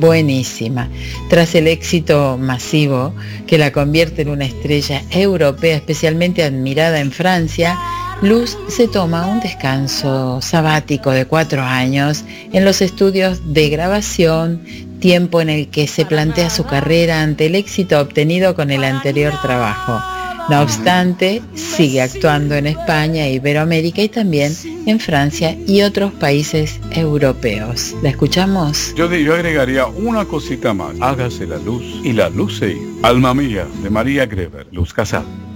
buenísima. Tras el éxito masivo que la convierte en una estrella europea especialmente admirada en Francia, Luz se toma un descanso sabático de 4 años en los estudios de grabación, tiempo en el que se plantea su carrera ante el éxito obtenido con el anterior trabajo. No obstante, sigue actuando en España e Iberoamérica y también en Francia y otros países europeos. ¿La escuchamos? Yo agregaría una cosita más. Hágase la luz y la luz se irá. Alma mía, de María Greber, Luz Casal.